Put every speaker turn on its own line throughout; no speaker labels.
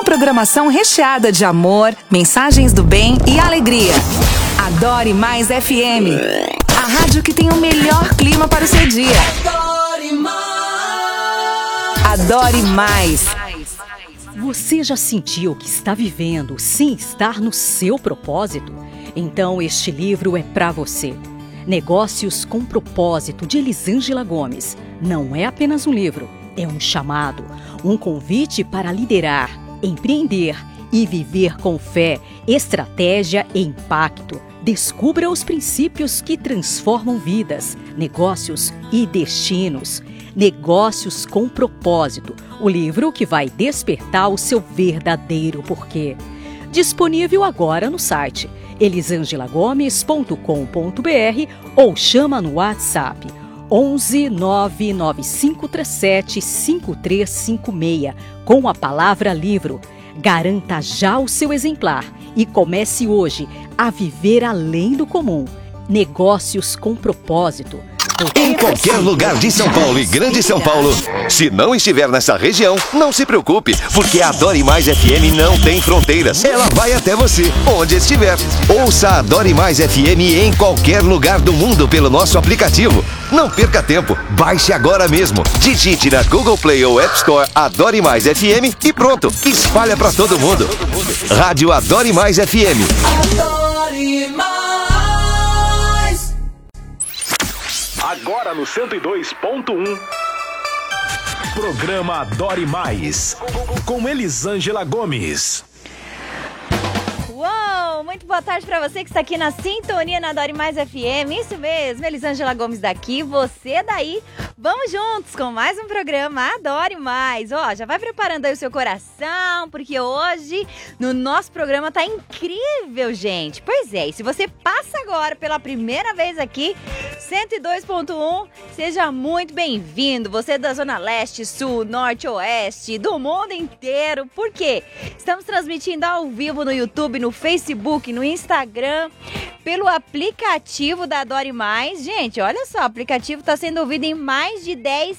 programação recheada de amor, mensagens do bem e alegria. Adore Mais FM, a rádio que tem o melhor clima para o seu dia. Adore Mais. Adore Mais.
Você já sentiu que está vivendo sem estar no seu propósito? Então este livro é para você. Negócios com Propósito, de Elisângela Gomes. Não é apenas um livro, é um chamado, um convite para liderar, empreender e viver com fé, estratégia e impacto. Descubra os princípios que transformam vidas, negócios e destinos. Negócios com Propósito, o livro que vai despertar o seu verdadeiro porquê. Disponível agora no site elisangelagomes.com.br ou chama no WhatsApp 11 99537 5356 com a palavra livro. Garanta já o seu exemplar e comece hoje a viver além do comum. Negócios com Propósito.
Em qualquer lugar de São Paulo e Grande São Paulo, se não estiver nessa região, não se preocupe, porque a Adore Mais FM não tem fronteiras. Ela vai até você, onde estiver. Ouça a Adore Mais FM em qualquer lugar do mundo pelo nosso aplicativo. Não perca tempo, baixe agora mesmo. Digite na Google Play ou App Store Adore Mais FM e pronto, espalha pra todo mundo. Rádio Adore Mais FM.
Adore Mais.
Agora no 102.1. Programa Adore Mais, com Elisângela Gomes.
Uou, muito boa tarde para você que está aqui na sintonia na Adore Mais FM. Isso mesmo, Elisângela Gomes daqui, você daí. Vamos juntos com mais um programa Adore Mais. Ó, já vai preparando aí o seu coração, porque hoje no nosso programa tá incrível, gente. Pois é, e se você passa agora pela primeira vez aqui, 102.1, seja muito bem-vindo. Você da Zona Leste, Sul, Norte, Oeste, do mundo inteiro. Por quê? Estamos transmitindo ao vivo no YouTube, no Facebook, no Instagram, pelo aplicativo da Adore Mais. Gente, olha só, o aplicativo está sendo ouvido em mais de 10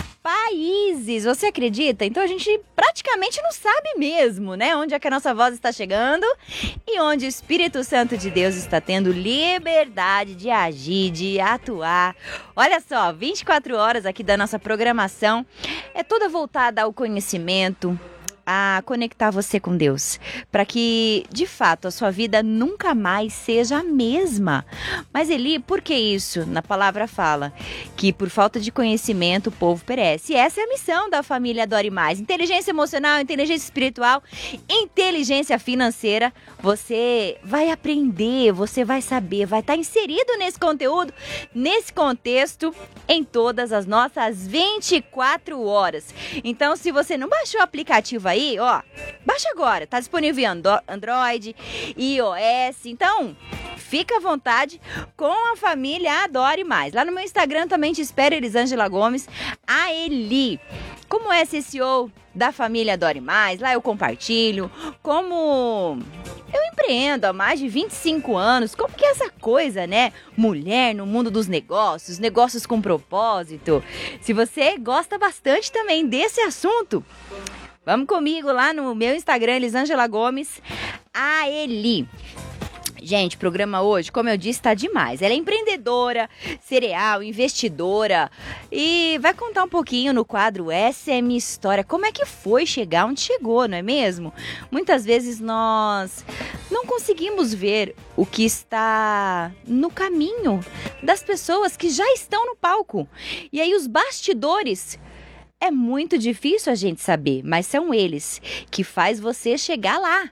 países. Você acredita? Então a gente praticamente não sabe mesmo, né? Onde é que a nossa voz está chegando e onde o Espírito Santo de Deus está tendo liberdade de agir, de atuar. Olha só, 24 horas aqui da nossa programação é toda voltada ao conhecimento, a conectar você com Deus, para que, de fato, a sua vida nunca mais seja a mesma. Mas, Eli, por que isso? Na palavra fala que por falta de conhecimento o povo perece. E essa é a missão da família Adore Mais. Inteligência emocional, inteligência espiritual, inteligência financeira. Você vai aprender, você vai saber, vai estar inserido nesse conteúdo, nesse contexto, em todas as nossas 24 horas. Então, se você não baixou o aplicativo aí, ó, baixa agora, tá disponível em Android, iOS, então fica à vontade com a família Adore Mais. Lá no meu Instagram também te espero, Elisângela Gomes, a Eli. Como é CCO da família Adore Mais, lá eu compartilho como eu empreendo há mais de 25 anos, como que é essa coisa, né? Mulher no mundo dos negócios, negócios com propósito. Se você gosta bastante também desse assunto, vamos comigo lá no meu Instagram, Elisângela Gomes, a Eli. Gente, o programa hoje, como eu disse, está demais. Ela é empreendedora, cereal, investidora e vai contar um pouquinho no quadro Essa é Minha História. Como é que foi chegar onde chegou, não é mesmo? Muitas vezes nós não conseguimos ver o que está no caminho das pessoas que já estão no palco. E aí os bastidores, é muito difícil a gente saber, mas são eles que faz você chegar lá.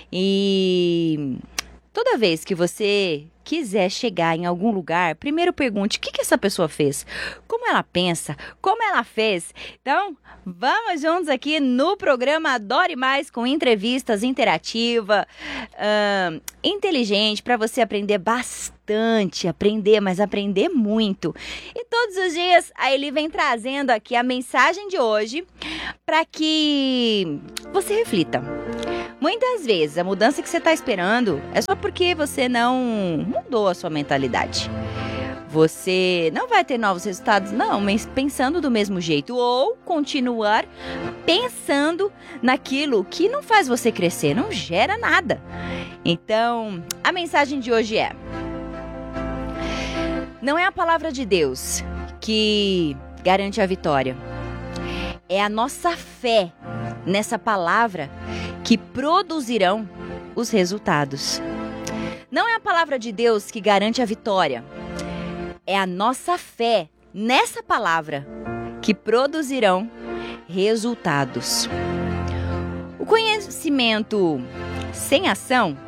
E toda vez que você quiser chegar em algum lugar, primeiro pergunte o que essa pessoa fez, como ela pensa, como ela fez. Então, vamos juntos aqui no programa Adore Mais, com entrevistas interativa, inteligente, para você aprender bastante, mas aprender muito. E todos os dias a Eli vem trazendo aqui a mensagem de hoje para que você reflita. Muitas vezes a mudança que você está esperando é só porque você não mudou a sua mentalidade. você não vai ter novos resultados, não, mas pensando do mesmo jeito. Ou continuar pensando naquilo que não faz você crescer, não gera nada. Então, a mensagem de hoje é: não é a palavra de Deus que garante a vitória. É a nossa fé nessa palavra que produzirão os resultados. Não é a palavra de Deus que garante a vitória. É a nossa fé nessa palavra que produzirão resultados. O conhecimento sem ação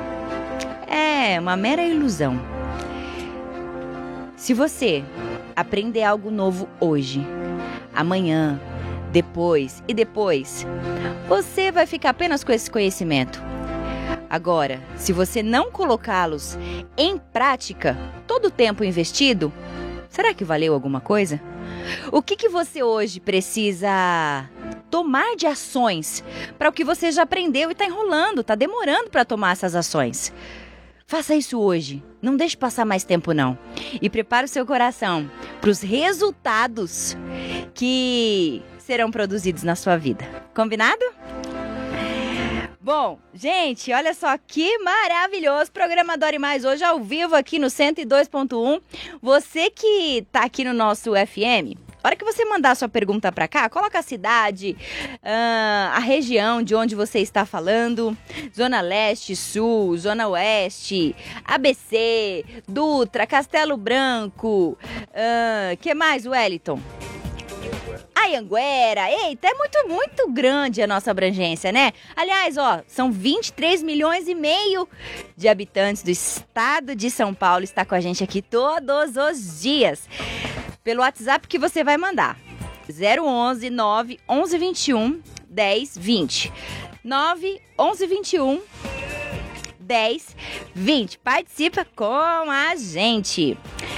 é uma mera ilusão. Se você aprender algo novo hoje, amanhã, depois, você vai ficar apenas com esse conhecimento. Agora, se você não colocá-los em prática, todo o tempo investido, será que valeu alguma coisa? O que você hoje precisa tomar de ações para o que você já aprendeu e está enrolando, está demorando para tomar essas ações? Faça isso hoje, não deixe passar mais tempo não. E prepare o seu coração para os resultados que serão produzidos na sua vida. Combinado? Bom, gente, olha só que maravilhoso. Programa Adore Mais hoje ao vivo aqui no 102.1. Você que tá aqui no nosso FM, a hora que você mandar sua pergunta pra cá, coloca a cidade, a região de onde você está falando, Zona Leste, Sul, Zona Oeste, ABC, Dutra, Castelo Branco, que mais, Wellington? Anhanguera. Eita, é muito grande a nossa abrangência, né? Aliás, ó, são 23 milhões e meio de habitantes do estado de São Paulo. Está com a gente aqui todos os dias. Pelo WhatsApp que você vai mandar. 011 911 21 10 20. 911 21 10 20. Participa com a gente.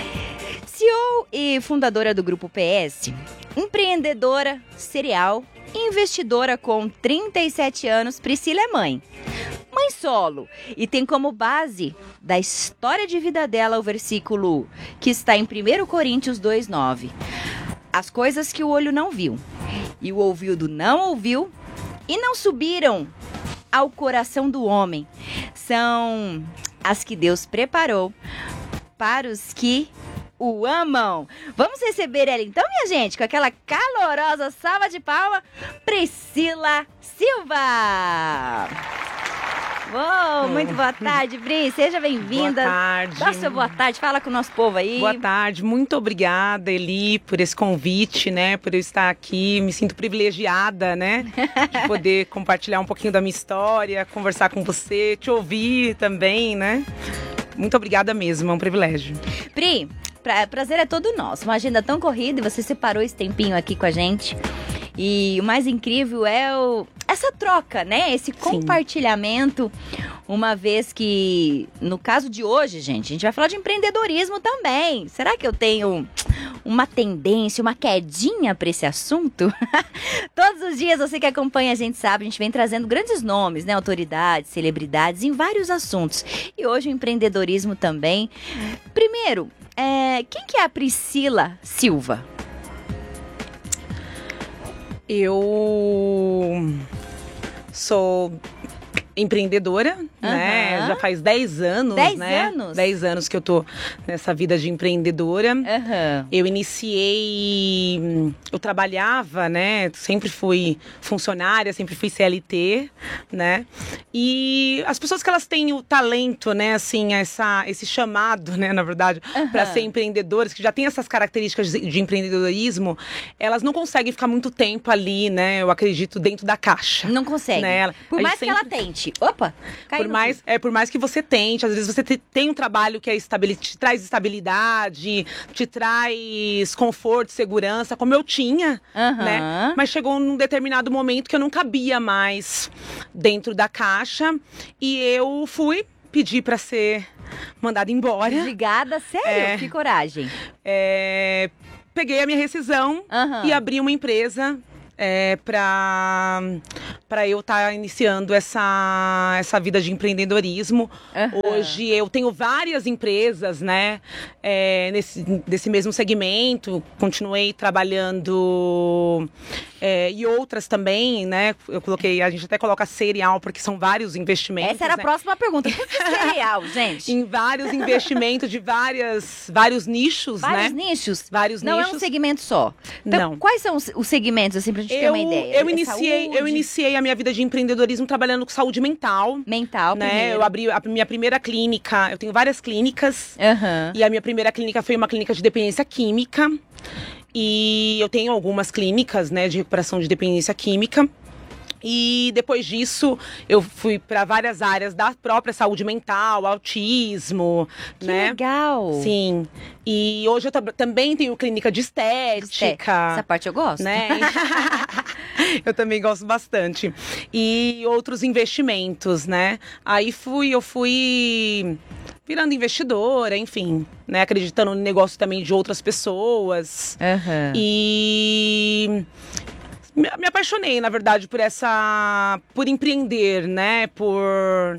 CEO e fundadora do Grupo PS, empreendedora serial e investidora com 37 anos, Priscila é mãe solo e tem como base da história de vida dela o versículo que está em 1 Coríntios 2:9. As coisas que o olho não viu e o ouvido não ouviu e não subiram ao coração do homem são as que Deus preparou para os que o amam. Vamos receber ela então, minha gente, com aquela calorosa salva de palmas, Priscila Silva. Uou, muito boa tarde, Pri. Seja bem-vinda.
Boa tarde.
Dá sua boa tarde, fala com o nosso povo aí.
Boa tarde, muito obrigada, Eli, por esse convite, né, por eu estar aqui. Me sinto privilegiada, né, de poder compartilhar um pouquinho da minha história, conversar com você, te ouvir também, né. Muito obrigada mesmo, é um privilégio.
Pri, prazer é todo nosso. Uma agenda tão corrida e você separou esse tempinho aqui com a gente. E o mais incrível é essa troca, né? Esse compartilhamento, uma vez que, no caso de hoje, gente, a gente vai falar de empreendedorismo também. Será que eu tenho uma tendência, uma quedinha para esse assunto? Todos os dias, você que acompanha a gente sabe, a gente vem trazendo grandes nomes, né? Autoridades, celebridades, em vários assuntos. E hoje o empreendedorismo também. Primeiro, quem que é a Priscila Silva?
Eu sou empreendedora, né? Já faz 10 anos,
10
né?
anos?
10 anos que eu tô nessa vida de empreendedora. Eu iniciei, eu trabalhava, né? Sempre fui funcionária, sempre fui CLT, né? E as pessoas que elas têm o talento, né? Assim, esse chamado, né? Na verdade, para ser empreendedoras, que já tem essas características de empreendedorismo, elas não conseguem ficar muito tempo ali, né? Eu acredito, dentro da caixa.
Não consegue.
Né?
Por mais que ela tente. Opa!
Por mais que você tente, às vezes você tem um trabalho que te traz estabilidade, te traz conforto, segurança, como eu tinha, né? Mas chegou num determinado momento que eu não cabia mais dentro da caixa e eu fui pedir para ser mandada embora.
Obrigada, sério? Que coragem.
Peguei a minha rescisão e abri uma empresa para eu estar iniciando essa vida de empreendedorismo. Hoje eu tenho várias empresas, né, desse mesmo segmento, continuei trabalhando e outras também, né, a gente até coloca cereal, porque são vários investimentos.
Essa era a próxima pergunta, o que é cereal, gente?
Em vários investimentos de vários nichos, né? Vários
Não
nichos.
é um segmento só. Então,
Não.
Quais são os segmentos, assim, pra gente ter uma ideia?
Eu iniciei a minha vida de empreendedorismo trabalhando com saúde mental.
Mental,
né?
primeiro.
Eu abri a minha primeira clínica, eu tenho várias clínicas. E a minha primeira clínica foi uma clínica de dependência química. E eu tenho algumas clínicas, né, de recuperação de dependência química. E depois disso, eu fui para várias áreas da própria saúde mental, autismo, né?
Legal!
Sim. E hoje eu também tenho clínica de estética.
Essa parte eu gosto.
Né? Eu também gosto bastante. E outros investimentos, né? Aí eu fui virando investidora, enfim, né? Acreditando no negócio também de outras pessoas. E me apaixonei, na verdade, por empreender, né? Por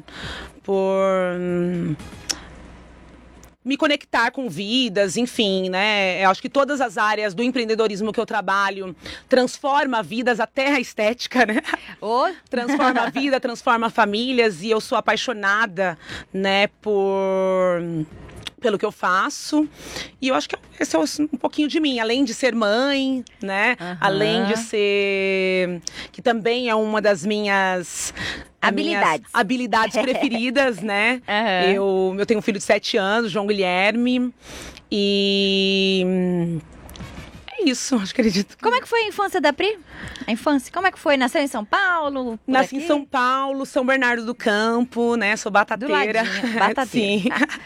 me conectar com vidas, enfim, né? Eu acho que todas as áreas do empreendedorismo que eu trabalho transforma vidas, até a estética, né? Transforma a vida, transforma famílias, e eu sou apaixonada, né, pelo que eu faço. E eu acho que esse é um pouquinho de mim, além de ser mãe, né? Além de ser... que também é uma das minhas habilidades preferidas, né? Eu tenho um filho de 7 anos, João Guilherme. E... isso, acredito.
Como é que foi a infância da Pri? A infância, como é que foi? Nasceu em São Paulo?
Nasci em São Paulo, São Bernardo do Campo, né? Sou batateira.
Do ladinho, batateira.
Sim.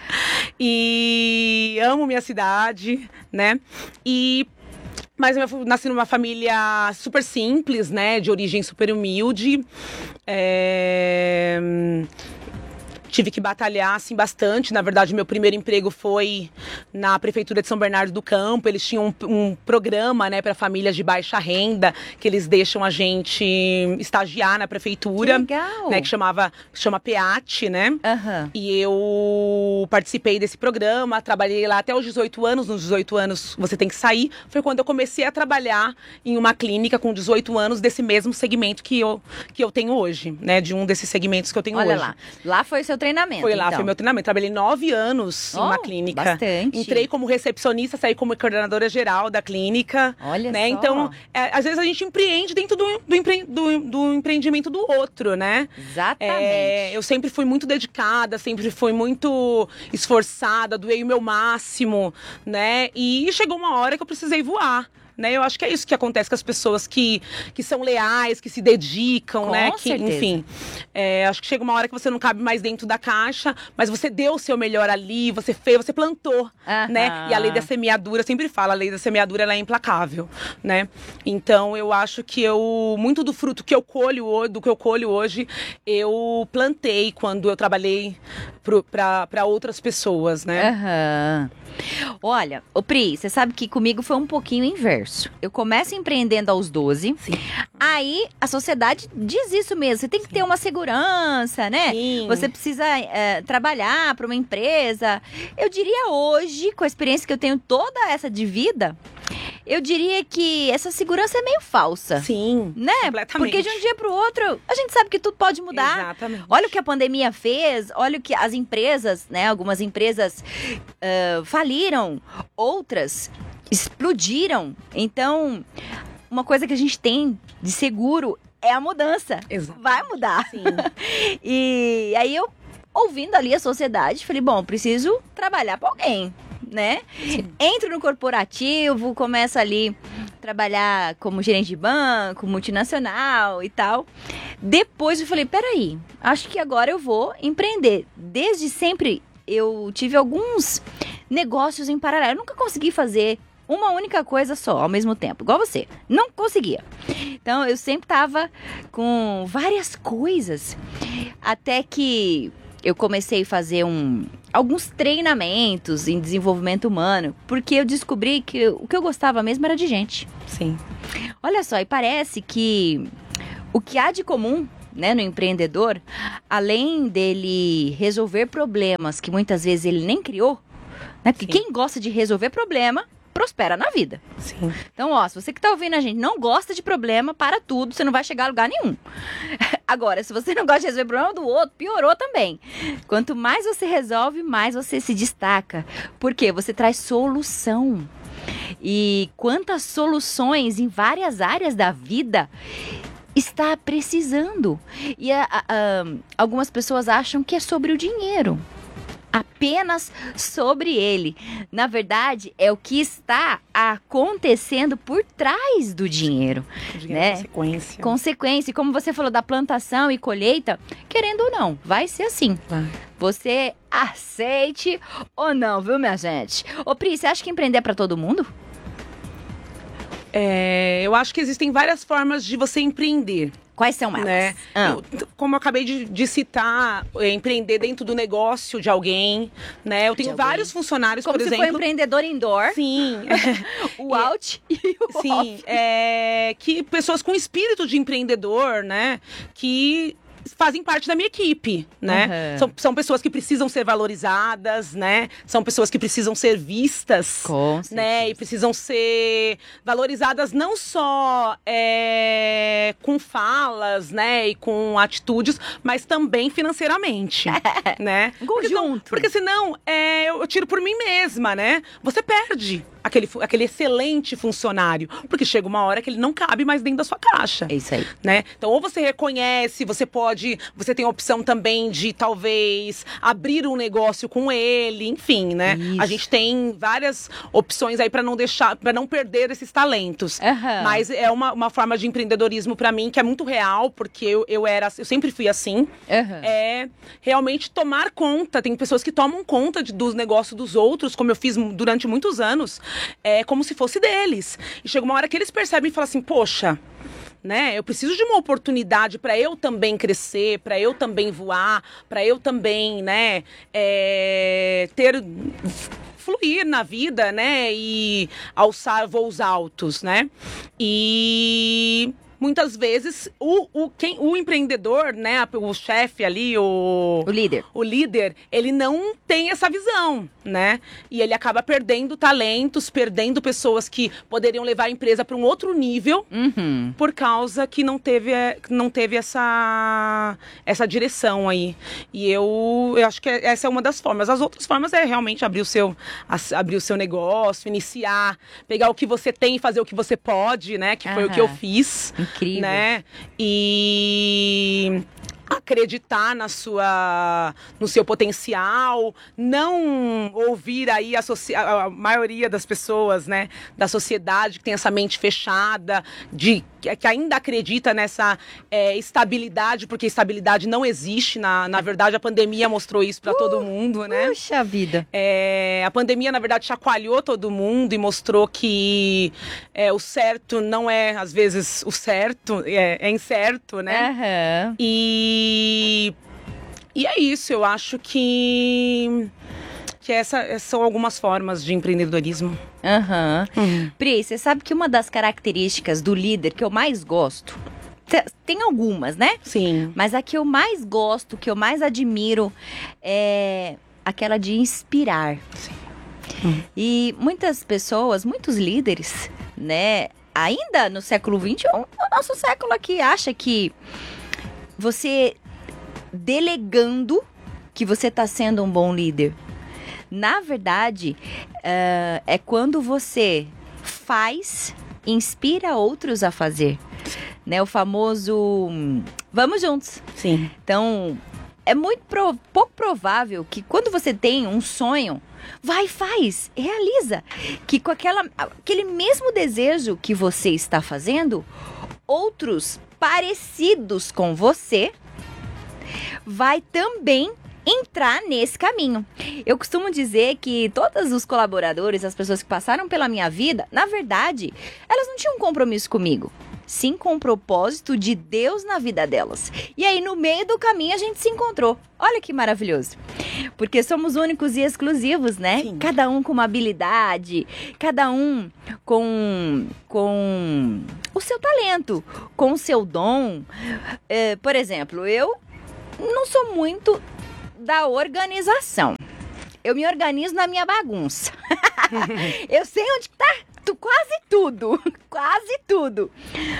E amo minha cidade, né? Mas eu nasci numa família super simples, né? De origem super humilde. Tive que batalhar, assim, bastante. Na verdade, meu primeiro emprego foi na Prefeitura de São Bernardo do Campo. Eles tinham um programa, né, para famílias de baixa renda, que eles deixam a gente estagiar na prefeitura.
Que legal!
Né, que chama PEAT, né? E eu participei desse programa, trabalhei lá até os 18 anos. Nos 18 anos, você tem que sair. Foi quando eu comecei a trabalhar em uma clínica com 18 anos, desse mesmo segmento que eu tenho hoje, né? De um desses segmentos que eu tenho hoje.
Olha lá foi seu treinamento.
Foi lá,
então.
foi meu treinamento. Trabalhei 9 anos em uma clínica.
Bastante.
Entrei como recepcionista, saí como coordenadora geral da clínica.
Olha
né?
só.
Então, às vezes a gente empreende dentro do empreendimento do outro, né?
Exatamente.
Eu sempre fui muito dedicada, sempre fui muito esforçada, doei o meu máximo, né? E chegou uma hora que eu precisei voar. Né? Eu acho que é isso que acontece com as pessoas que são leais, que se dedicam, né?
Com certeza.
Enfim, acho que chega uma hora que você não cabe mais dentro da caixa, mas você deu o seu melhor ali, você fez, você plantou, né? E a lei da semeadura, eu sempre falo, a lei da semeadura ela é implacável, né? Então eu acho que muito do fruto que eu colho hoje, eu plantei quando eu trabalhei para outras pessoas, né?
Olha, Pri, você sabe que comigo foi um pouquinho inverso. Eu começo empreendendo aos 12.
Sim.
Aí a sociedade diz isso mesmo. Você tem que ter uma segurança, né?
Sim.
Você precisa trabalhar para uma empresa. Eu diria hoje, com a experiência que eu tenho toda essa de vida, eu diria que essa segurança é meio falsa.
Sim,
né?
completamente.
Porque de um dia para o outro, a gente sabe que tudo pode mudar.
Exatamente.
Olha o que a pandemia fez, olha o que as empresas, né? Algumas empresas faliram, outras explodiram. Então, uma coisa que a gente tem de seguro é a mudança.
Exato.
Vai mudar.
Sim.
E aí eu, ouvindo ali a sociedade, falei, bom, preciso trabalhar para alguém, né?
Sim.
Entro no corporativo, começo ali a trabalhar como gerente de banco, multinacional e tal. Depois eu falei, peraí, acho que agora eu vou empreender. Desde sempre eu tive alguns negócios em paralelo. Eu nunca consegui fazer uma única coisa só ao mesmo tempo, igual você. Não conseguia. Então eu sempre tava com várias coisas. Até que eu comecei a fazer alguns treinamentos em desenvolvimento humano, porque eu descobri que o que eu gostava mesmo era de gente.
Sim.
Olha só, e parece que o que há de comum, né, no empreendedor, além dele resolver problemas que muitas vezes ele nem criou, né, porque quem gosta de resolver problema prospera na vida.
Sim.
Então, ó, se você que tá ouvindo a gente não gosta de problema, para tudo, você não vai chegar a lugar nenhum. Agora, se você não gosta de resolver o problema do outro, piorou também. Quanto mais você resolve, mais você se destaca. Porque você traz solução. E quantas soluções em várias áreas da vida está precisando. E algumas pessoas acham que é sobre o dinheiro. Apenas sobre ele. Na verdade, é o que está acontecendo por trás do dinheiro.
O dinheiro
né?
É consequência.
Consequência. E como você falou da plantação e colheita, querendo ou não, vai ser assim.
Vai.
Você aceite ou não, viu, minha gente? Ô, Pri, você acha que empreender é pra todo mundo?
Eu acho que existem várias formas de você empreender.
Quais são elas?
Né? Como eu acabei de citar, empreender dentro do negócio de alguém, né? Eu tenho vários funcionários,
como
por exemplo...
Como se for empreendedor indoor.
Sim.
O out e o
sim,
off.
Que pessoas com espírito de empreendedor, né? Que fazem parte da minha equipe, né? São pessoas que precisam ser valorizadas, né? São pessoas que precisam ser vistas,
com
né? E precisam ser valorizadas não só com falas, né? E com atitudes, mas também financeiramente, né?
Conjunto.
Porque senão eu tiro por mim mesma, né? Você perde aquele excelente funcionário, porque chega uma hora que ele não cabe mais dentro da sua caixa.
É isso aí.
Né? Então, ou você reconhece, você tem a opção também de talvez abrir um negócio com ele, enfim, né?
Isso.
A gente tem várias opções aí para não perder esses talentos. Mas é uma forma de empreendedorismo para mim que é muito real, porque eu sempre fui assim. É realmente tomar conta. Tem pessoas que tomam conta dos negócios dos outros, como eu fiz durante muitos anos. Como se fosse deles. E chega uma hora que eles percebem e falam assim, poxa, né, eu preciso de uma oportunidade para eu também crescer, para eu também voar, para eu também, né, fluir na vida, né, e alçar voos altos, né, e muitas vezes o empreendedor, né, o chefe ali, o líder, ele não tem essa visão, né? E ele acaba perdendo talentos, perdendo pessoas que poderiam levar a empresa para um outro nível, por causa que não teve essa direção aí. E eu acho que essa é uma das formas. As outras formas é realmente abrir o seu negócio, iniciar, pegar o que você tem e fazer o que você pode, né? Que foi o que eu fiz.
Incrível.
Né? E acreditar no seu potencial, não ouvir aí a maioria das pessoas, né, da sociedade que tem essa mente fechada, que ainda acredita nessa estabilidade, porque estabilidade não existe. Na verdade, a pandemia mostrou isso para todo mundo, né?
Puxa vida!
A pandemia, na verdade, chacoalhou todo mundo e mostrou que o certo não é, às vezes, o certo, é incerto, né? E é isso, eu acho que essas são algumas formas de empreendedorismo.
Pri, você sabe que uma das características do líder que eu mais gosto, tem algumas, né?
Sim.
Mas a que eu mais gosto, que eu mais admiro, é aquela de inspirar.
Sim.
E muitas pessoas, muitos líderes, né, ainda no século XXI, o nosso século aqui, acha que você delegando que você está sendo um bom líder. Na verdade, é quando você faz, inspira outros a fazer. Né? O famoso vamos juntos.
Sim.
Então, é muito pouco provável que quando você tem um sonho, vai, faz, realiza. Que com aquele mesmo desejo que você está fazendo, outros parecidos com você vai também entrar nesse caminho. Eu costumo dizer que todos os colaboradores, as pessoas que passaram pela minha vida, na verdade, elas não tinham um compromisso comigo. sim com o propósito de Deus na vida delas. E aí, no meio do caminho, a gente se encontrou. Olha que maravilhoso. Porque somos únicos e exclusivos, né? Sim. Cada um com uma habilidade, cada um com o seu talento, com o seu dom. Por exemplo, eu não sou muito da organização. Eu me organizo na minha bagunça. Eu sei onde tá quase tudo.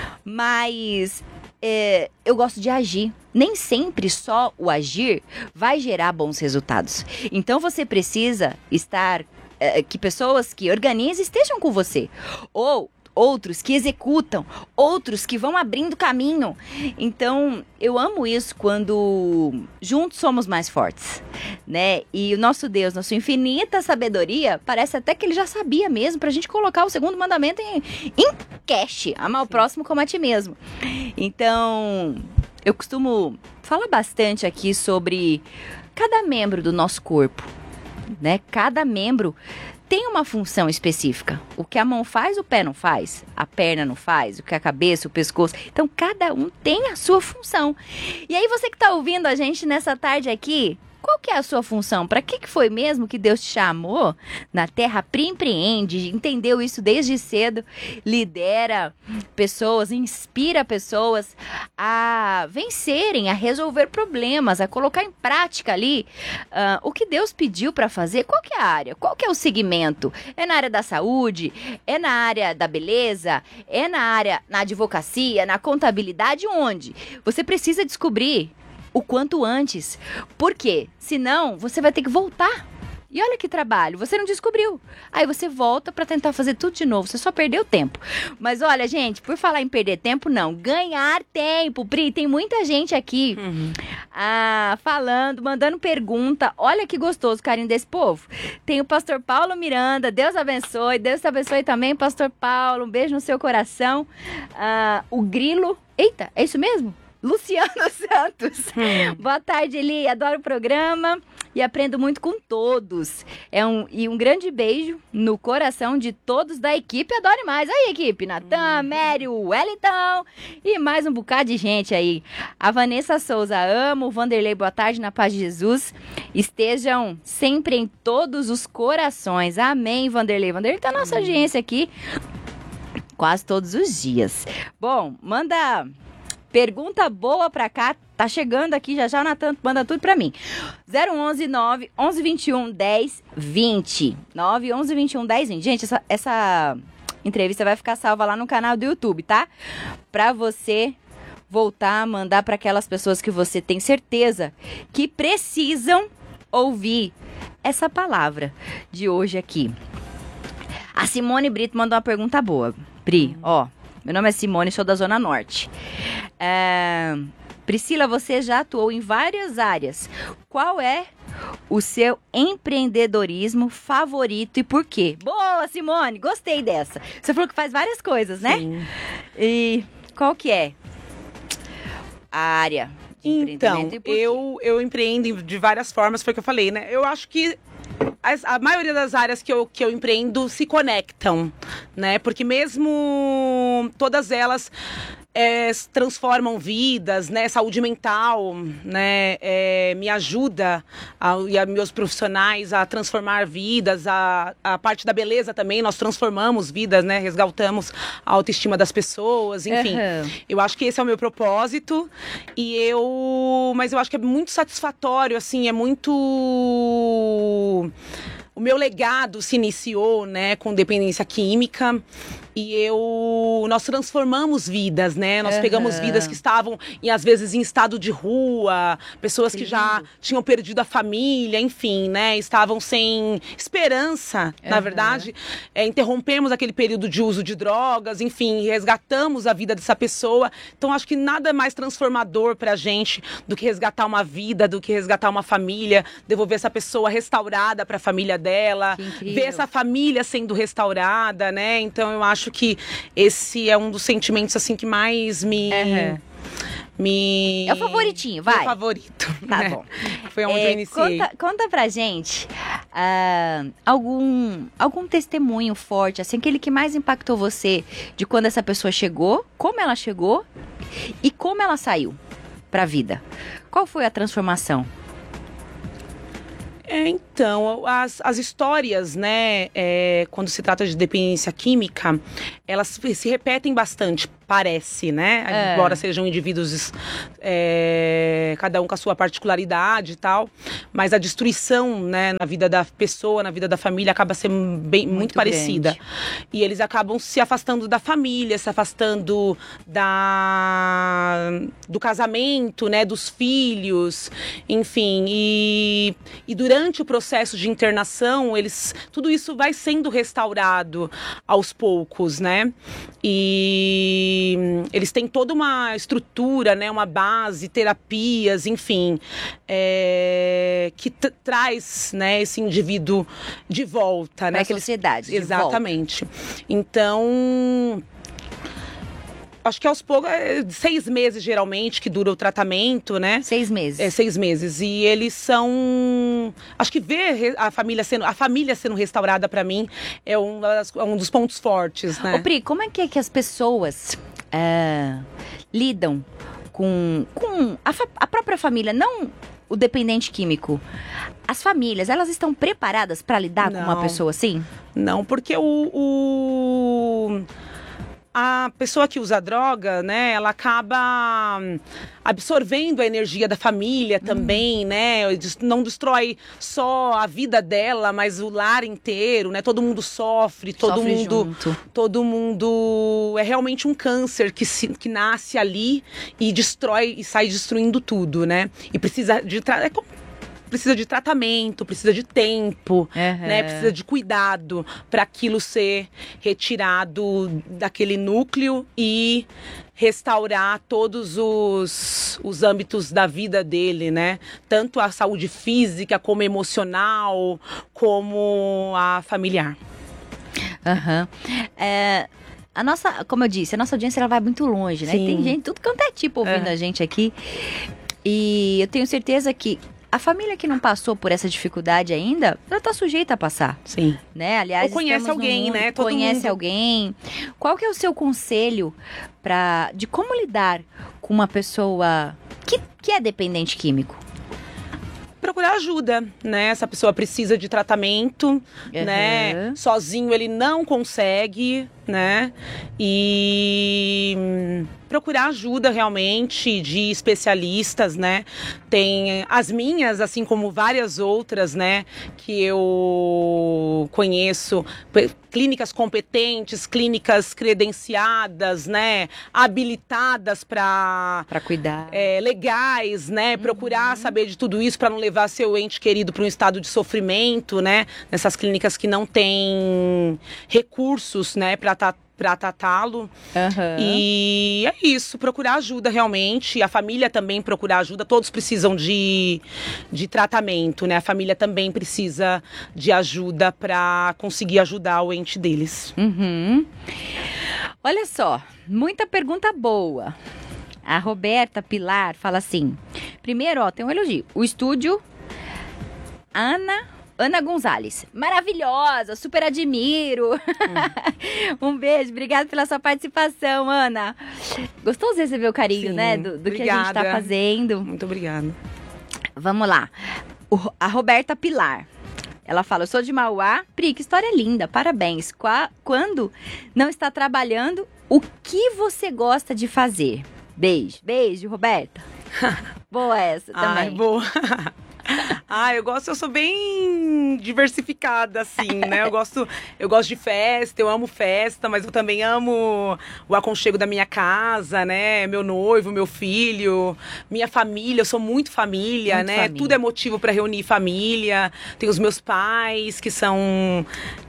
Mas eu gosto de agir. Nem sempre só o agir vai gerar bons resultados. Então você precisa estar, que pessoas que organizam estejam com você. Ou outros que executam, outros que vão abrindo caminho. Então, eu amo isso quando juntos somos mais fortes, né? E o nosso Deus, na sua infinita sabedoria, parece até que ele já sabia mesmo pra gente colocar o segundo mandamento em cash, amar o próximo como a ti mesmo. Então, eu costumo falar bastante aqui sobre cada membro do nosso corpo, né? Cada membro tem uma função específica. O que a mão faz, o pé não faz. A perna não faz. O que a cabeça, o pescoço. Então, cada um tem a sua função. E aí, você que está ouvindo a gente nessa tarde aqui, qual que é a sua função? Para que foi mesmo que Deus te chamou na Terra? Empreende, entendeu isso desde cedo, lidera pessoas, inspira pessoas a vencerem, a resolver problemas, a colocar em prática ali o que Deus pediu para fazer. Qual que é a área? Qual que é o segmento? É na área da saúde? É na área da beleza? É na advocacia? Na contabilidade? Onde? Você precisa descobrir o quanto antes. Por quê? Senão, você vai ter que voltar. E olha que trabalho, você não descobriu. Aí você volta pra tentar fazer tudo de novo, você só perdeu tempo. Mas olha, gente, por falar em perder tempo, não. Ganhar tempo. Pri, tem muita gente aqui falando, mandando pergunta. Olha que gostoso o carinho desse povo. Tem o pastor Paulo Miranda, Deus abençoe. Deus te abençoe também, pastor Paulo. Um beijo no seu coração. O Grilo. Eita, é isso mesmo? Luciano Santos. Boa tarde, Eli. Adoro o programa e aprendo muito com todos. Um grande beijo no coração de todos da equipe Adore Mais. Aí, equipe, Natan, Mério, Wellington e mais um bocado de gente aí. A Vanessa Souza, amo. Vanderlei, boa tarde, na paz de Jesus. Estejam sempre em todos os corações. Amém, Vanderlei. Vanderlei tá na nossa audiência aqui quase todos os dias. Bom, manda pergunta boa pra cá, tá chegando aqui já, o Natan manda tudo pra mim. 011 9 11 21 10 20. 9 11 21 10 20. Gente, essa entrevista vai ficar salva lá no canal do YouTube, tá? Pra você voltar a mandar pra aquelas pessoas que você tem certeza que precisam ouvir essa palavra de hoje aqui. A Simone Brito mandou uma pergunta boa. Pri, ó. Meu nome é Simone, sou da Zona Norte. Priscila, você já atuou em várias áreas. Qual é o seu empreendedorismo favorito e por quê? Boa, Simone, gostei dessa. Você falou que faz várias coisas, né? Sim. E qual que é a área de empreendimento e por quê?
Eu empreendo de várias formas, foi o que eu falei, né? Eu acho que a maioria das áreas que eu empreendo se conectam, né? Porque mesmo todas elas transformam vidas, né? Saúde mental, né? Me ajuda e a meus profissionais a transformar vidas, a parte da beleza também, nós transformamos vidas, né? Resgatamos a autoestima das pessoas, enfim. Eu acho que esse é o meu propósito mas eu acho que é muito satisfatório, assim, é muito... O meu legado se iniciou, né, com dependência química e nós transformamos vidas, né? Nós pegamos vidas que estavam, às vezes, em estado de rua, pessoas que já tinham perdido a família, enfim, né? Estavam sem esperança, na verdade. Interrompemos aquele período de uso de drogas, enfim, resgatamos a vida dessa pessoa. Então, acho que nada mais transformador pra gente do que resgatar uma vida, do que resgatar uma família, devolver essa pessoa restaurada pra família dela, ver essa família sendo restaurada, né? Então eu acho que esse é um dos sentimentos assim que mais me
É o favoritinho, vai.
Meu favorito.
Tá
né?
bom.
Foi onde eu iniciei.
Conta pra gente algum testemunho forte, assim, aquele que mais impactou você de quando essa pessoa chegou, como ela chegou e como ela saiu pra vida? Qual foi a transformação?
Então, as histórias, né, quando se trata de dependência química, elas se repetem bastante, parece, né? Embora sejam indivíduos, cada um com a sua particularidade e tal, mas a destruição, né, na vida da pessoa, na vida da família, acaba sendo muito parecida.
Grande.
E eles acabam se afastando da família, se afastando do casamento, né, dos filhos, enfim. E durante o processo de internação, tudo isso vai sendo restaurado aos poucos, né? E eles têm toda uma estrutura, né, uma base, terapias, enfim, que traz, né, esse indivíduo de volta, né?
Para a sociedade.
Exatamente. Então, acho que aos poucos, 6 meses geralmente que dura o tratamento, né?
6 meses.
6 meses. E eles são... Acho que ver a família sendo restaurada pra mim é um dos pontos fortes, né?
Ô Pri, como é que as pessoas lidam com a própria família, não o dependente químico? As famílias, elas estão preparadas para lidar com uma pessoa assim?
Não, porque a pessoa que usa droga, né, ela acaba absorvendo a energia da família também, né? Não destrói só a vida dela, mas o lar inteiro, né? Todo mundo sofre, todo mundo é realmente um câncer que nasce ali e destrói e sai destruindo tudo, né? E precisa de tratamento, precisa de tempo, né? Precisa de cuidado para aquilo ser retirado daquele núcleo e restaurar todos os âmbitos da vida dele, né? Tanto a saúde física, como emocional, como a familiar.
Como eu disse, a nossa audiência ela vai muito longe, né? Tem gente, tudo quanto é tipo ouvindo a gente aqui. E eu tenho certeza que a família que não passou por essa dificuldade ainda, ela tá sujeita a passar.
Sim.
Né? Aliás,
ou conhece alguém, né?
Conhece alguém. Qual que é o seu conselho de como lidar com uma pessoa que é dependente químico?
Procurar ajuda, né? Essa pessoa precisa de tratamento, né? Sozinho ele não consegue, né? E procurar ajuda realmente de especialistas, né? Tem as minhas, assim como várias outras, né? Que eu conheço, clínicas competentes, clínicas credenciadas, né? Habilitadas para
cuidar,
legais, né? Procurar saber de tudo isso para não levar seu ente querido para um estado de sofrimento, né? Nessas clínicas que não têm recursos, né? Para tratá-lo. E é isso, procurar ajuda realmente. A família também procurar ajuda. Todos precisam de tratamento, né? A família também precisa de ajuda para conseguir ajudar o ente deles.
Olha só, muita pergunta boa. A Roberta Pilar fala assim: primeiro, tem um elogio. O estúdio Ana Gonzalez, maravilhosa, super admiro. Um beijo, obrigada pela sua participação, Ana. Gostoso receber o carinho, né, do que a gente tá fazendo.
Muito obrigada.
Vamos lá. A Roberta Pilar, ela fala: eu sou de Mauá. Pri, que história linda, parabéns. Quando não está trabalhando, o que você gosta de fazer? Beijo, beijo, Roberta. Boa essa também.
Ai, boa. Eu sou bem diversificada, assim, né? Eu gosto de festa, eu amo festa, mas eu também amo o aconchego da minha casa, né? Meu noivo, meu filho, minha família, eu sou muito família, né? Família. Tudo é motivo para reunir família. Tem os meus pais, que são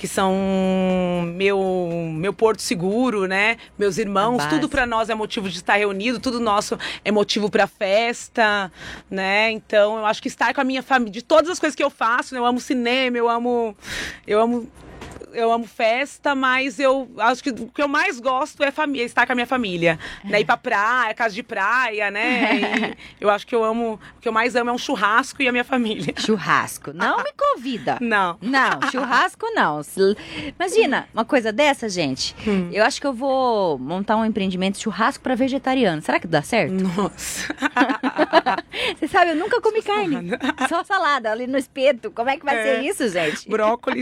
meu porto seguro, né? Meus irmãos, tudo para nós é motivo de estar reunido, tudo nosso é motivo para festa, né? Então, eu acho que estar com a minha família, de todas as coisas que eu faço, né? Eu amo cinema, eu amo eu amo festa, mas eu acho que o que eu mais gosto é estar com a minha família, né? Ir pra praia, casa de praia, né? E eu acho que o que eu mais amo é um churrasco e a minha família.
Churrasco. Não me convida.
Não.
Não, churrasco não. Imagina, uma coisa dessa, gente. Eu acho que eu vou montar um empreendimento de churrasco pra vegetariano. Será que dá certo?
Nossa.
Você sabe, eu nunca comi carne. Só salada ali no espeto. Como é que vai ser isso, gente?
Brócolis.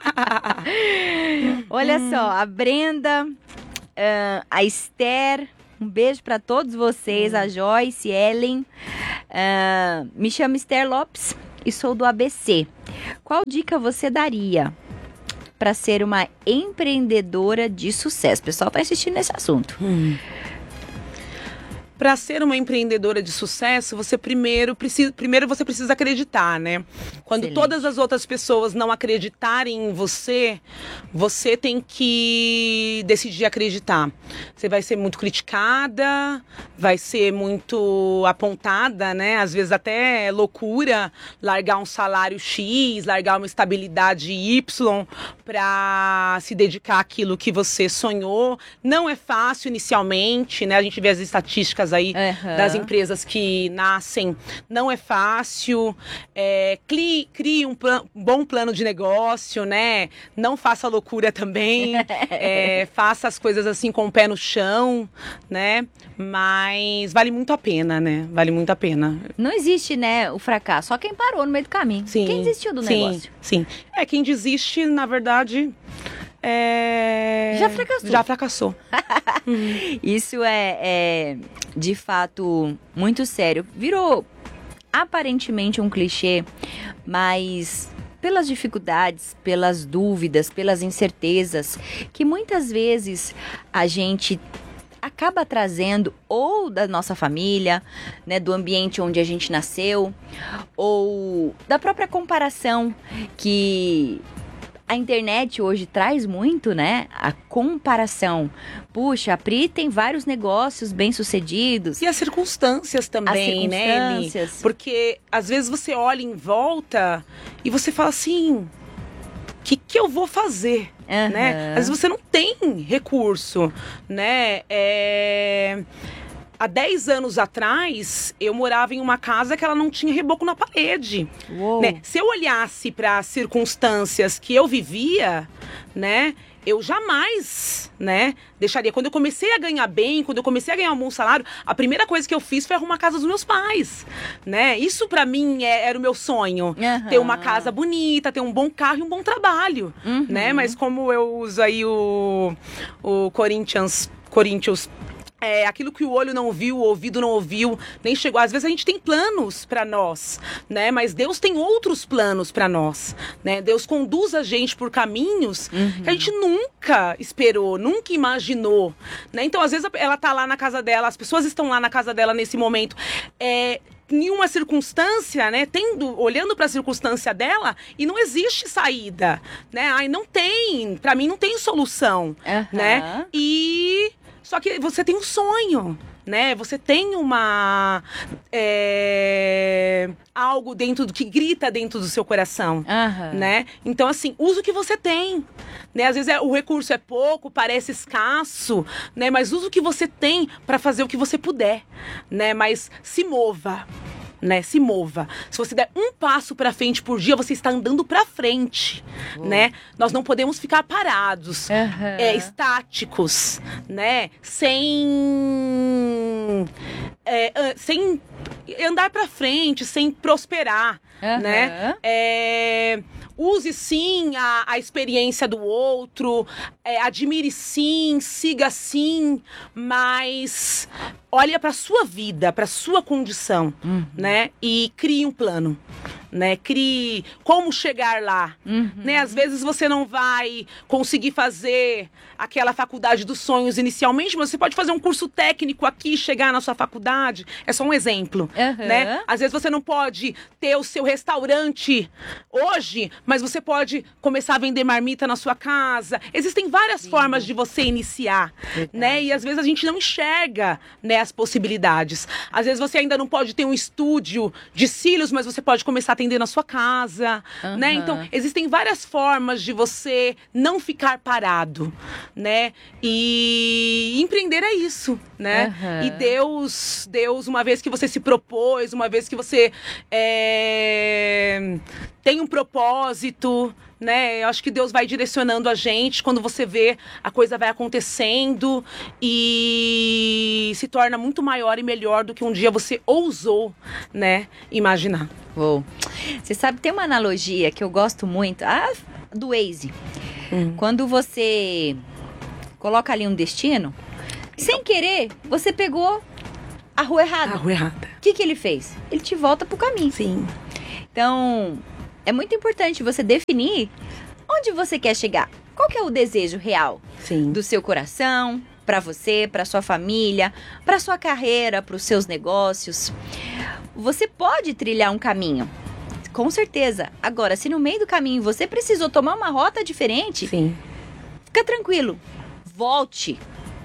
Olha só, a Brenda, a Esther, um beijo pra todos vocês, a Joyce, Ellen. Me chamo Esther Lopes e sou do ABC. Qual dica você daria para ser uma empreendedora de sucesso? O pessoal tá insistindo nesse assunto.
Para ser uma empreendedora de sucesso, você primeiro você precisa acreditar, né? Quando
Excelente.
Todas as outras pessoas não acreditarem em você, você tem que decidir acreditar. Você vai ser muito criticada, vai ser muito apontada, né? Às vezes até loucura largar um salário X, largar uma estabilidade Y para se dedicar àquilo que você sonhou. Não é fácil inicialmente, né? A gente vê as estatísticas aí das empresas que nascem, não é fácil. Crie um bom plano de negócio, né? Não faça loucura também. Faça as coisas assim com o pé no chão, né? Mas vale muito a pena, né? Vale muito a pena.
Não existe, né, o fracasso. Só quem parou no meio do caminho.
Sim,
Quem desistiu do negócio.
Sim. Quem desiste, na verdade... Já fracassou.
Isso é, de fato, muito sério. Virou, aparentemente, um clichê, mas pelas dificuldades, pelas dúvidas, pelas incertezas, que muitas vezes a gente acaba trazendo ou da nossa família, né, do ambiente onde a gente nasceu, ou da própria comparação que... A internet hoje traz muito, né? A comparação. Puxa, a Pri tem vários negócios bem-sucedidos.
E as circunstâncias também, né, Eli? Porque às vezes você olha em volta e você fala assim... O que eu vou fazer? Né? Às vezes você não tem recurso, né? Há 10 anos atrás, eu morava em uma casa que ela não tinha reboco na parede. Né? Se eu olhasse para as circunstâncias que eu vivia, né, eu jamais, né, deixaria. Quando eu comecei a ganhar bem, quando eu comecei a ganhar um bom salário, a primeira coisa que eu fiz foi arrumar a casa dos meus pais, né? Isso para mim era o meu sonho. Ter uma casa bonita, ter um bom carro e um bom trabalho, né? Mas como eu uso aí o Corinthians... aquilo que o olho não viu, o ouvido não ouviu, nem chegou. Às vezes a gente tem planos para nós, né? Mas Deus tem outros planos para nós, né? Deus conduz a gente por caminhos que a gente nunca esperou, nunca imaginou, né? Então, às vezes ela tá lá na casa dela, as pessoas estão lá na casa dela nesse momento, em uma circunstância, né, olhando para a circunstância dela, e não existe saída, né? Não tem, para mim não tem solução, né? Só que você tem um sonho, né? Você tem algo dentro que grita dentro do seu coração, né? Então, assim, usa o que você tem, né? Às vezes o recurso é pouco, parece escasso, né? Mas usa o que você tem para fazer o que você puder, né? Mas se mova. Né, se mova. Se você der um passo para frente por dia, você está andando para frente, né? Nós não podemos ficar parados, estáticos, né? Sem andar para frente, sem prosperar, né? Use sim a experiência do outro, admire sim, siga sim, mas olha para sua vida, para sua condição, né? E crie um plano, né? Crie como chegar lá, né? Às vezes você não vai conseguir fazer aquela faculdade dos sonhos inicialmente, mas você pode fazer um curso técnico aqui, chegar na sua faculdade. É só um exemplo, né? Às vezes você não pode ter o seu restaurante hoje, mas você pode começar a vender marmita na sua casa. Existem várias formas de você iniciar, né? E às vezes a gente não enxerga, né, as possibilidades. Às vezes você ainda não pode ter um estúdio de cílios, mas você pode começar a atender na sua casa, né? Então, existem várias formas de você não ficar parado, né? E empreender é isso, né? E Deus, uma vez que você se propôs, uma vez que você tem um propósito, né? Eu acho que Deus vai direcionando a gente. Quando você vê, a coisa vai acontecendo e se torna muito maior e melhor do que um dia você ousou, né, imaginar.
Você sabe, tem uma analogia que eu gosto muito, do Waze. Quando você coloca ali um destino, sem querer, você pegou a rua errada. O que ele fez? Ele te volta pro caminho.
Sim.
Então, é muito importante você definir onde você quer chegar. Qual que é o desejo real do seu coração, para você, para sua família, para sua carreira, para os seus negócios. Você pode trilhar um caminho, com certeza. Agora, se no meio do caminho você precisou tomar uma rota diferente, fica tranquilo. Volte,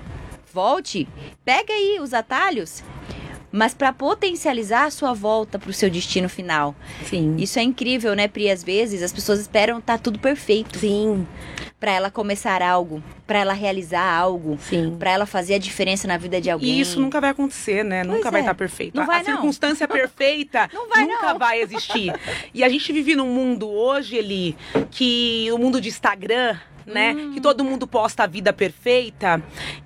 pega aí os atalhos, mas para potencializar a sua volta para o seu destino final.
Sim.
Isso é incrível, né, Pri? Às vezes as pessoas esperam tá tudo perfeito.
Sim.
Para ela começar algo, para ela realizar algo, para ela fazer a diferença na vida de alguém.
E isso nunca vai acontecer, né? Nunca vai estar perfeito.
Não vai,
a circunstância perfeita nunca vai existir. E a gente vive num mundo hoje, Eli, que o mundo de Instagram, né? Que todo mundo posta a vida perfeita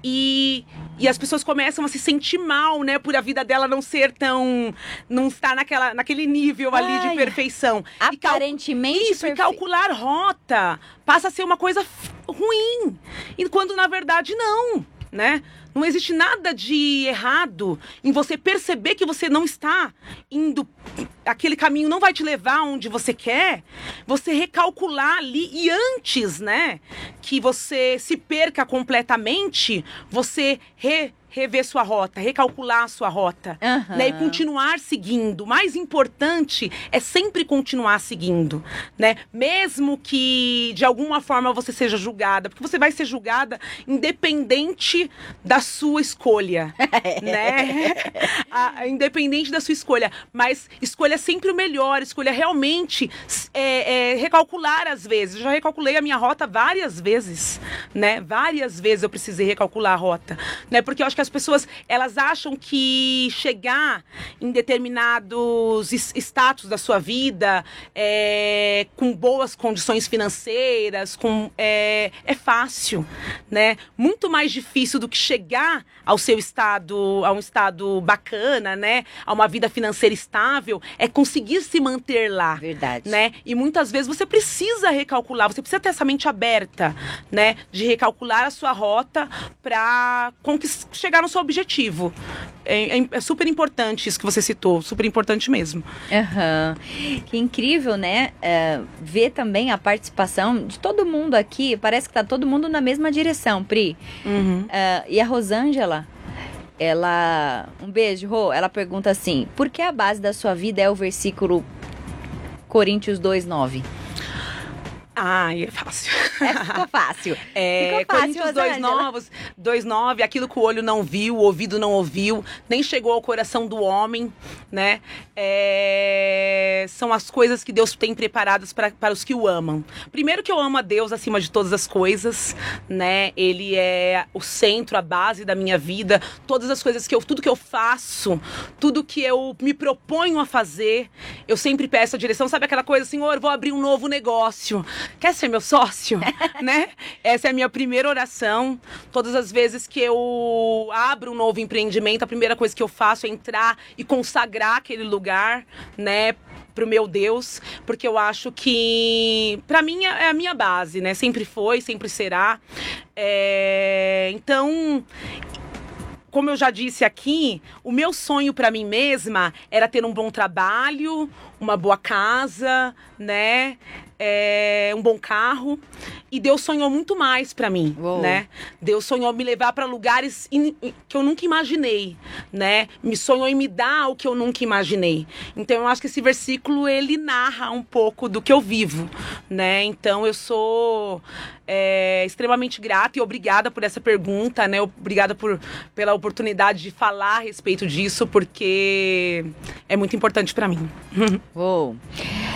e as pessoas começam a se sentir mal, né? Por a vida dela não ser tão... Não estar naquele nível ali de perfeição.
Aparentemente
e calcular rota passa a ser uma coisa ruim. E quando, na verdade, não, né? Não existe nada de errado em você perceber que você não está indo... Aquele caminho não vai te levar onde você quer. Você recalcular ali e antes, né? Que você se perca completamente, você rever sua rota, recalcular a sua rota, né? E continuar seguindo. O mais importante é sempre continuar seguindo, né? Mesmo que de alguma forma você seja julgada, porque você vai ser julgada independente da sua escolha, né? Independente da sua escolha, mas escolha sempre o melhor, escolha realmente recalcular às vezes. Eu já recalculei a minha rota várias vezes, né? Várias vezes eu precisei recalcular a rota, né? Porque eu acho que as pessoas, elas acham que chegar em determinados status da sua vida, com boas condições financeiras, é fácil, né? Muito mais difícil do que chegar ao seu estado, a um estado bacana, né? A uma vida financeira estável, é conseguir se manter lá.
Verdade.
Né? E muitas vezes você precisa recalcular, você precisa ter essa mente aberta, né? De recalcular a sua rota para chegar no seu objetivo. É super importante isso que você citou, super importante mesmo.
Que incrível, né? Ver também a participação de todo mundo aqui, parece que tá todo mundo na mesma direção, Pri. E a Rosângela, um beijo, Rô, ela pergunta assim, por que a base da sua vida é o versículo Coríntios 2:9?
É fácil.
Ficou fácil.
Coríntios 2:9, aquilo que o olho não viu, o ouvido não ouviu, nem chegou ao coração do homem, né? São as coisas que Deus tem preparadas para os que o amam. Primeiro que eu amo a Deus acima de todas as coisas, né? Ele é o centro, a base da minha vida. Todas as coisas tudo que eu faço, tudo que eu me proponho a fazer, eu sempre peço a direção. Sabe aquela coisa, Senhor, vou abrir um novo negócio. Quer ser meu sócio? Né? Essa é a minha primeira oração. Todas as vezes que eu abro um novo empreendimento, a primeira coisa que eu faço é entrar e consagrar aquele lugar, né? Pro meu Deus, porque eu acho que pra mim é a minha base, né? Sempre foi, sempre será. Então, como eu já disse aqui, o meu sonho pra mim mesma era ter um bom trabalho, uma boa casa, né? Um bom carro. E Deus sonhou muito mais pra mim, né? Deus sonhou me levar pra lugares que eu nunca imaginei, né? Me sonhou em me dar o que eu nunca imaginei. Então eu acho que esse versículo, ele narra um pouco do que eu vivo, né? Então eu sou extremamente grata e obrigada por essa pergunta, né? Obrigada pela oportunidade de falar a respeito disso, porque é muito importante pra mim.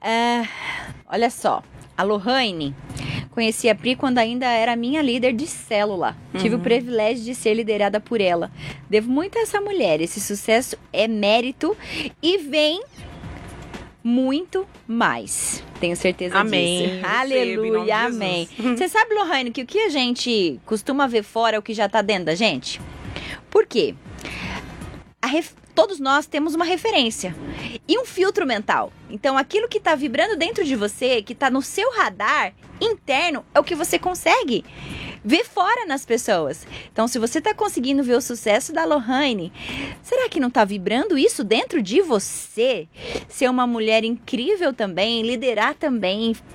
Olha só, a Lohane, conheci a Pri quando ainda era minha líder de célula. Tive o privilégio de ser liderada por ela. Devo muito a essa mulher. Esse sucesso é mérito e vem muito mais. Tenho certeza
Amém.
disso. Aleluia, amém. Você sabe, Lohane, que o que a gente costuma ver fora é o que já tá dentro da gente? Por quê? Todos nós temos uma referência e um filtro mental. Então, aquilo que está vibrando dentro de você, que está no seu radar interno, é o que você consegue ver fora nas pessoas. Então, se você está conseguindo ver o sucesso da Lohane, será que não está vibrando isso dentro de você? Ser uma mulher incrível também, liderar também,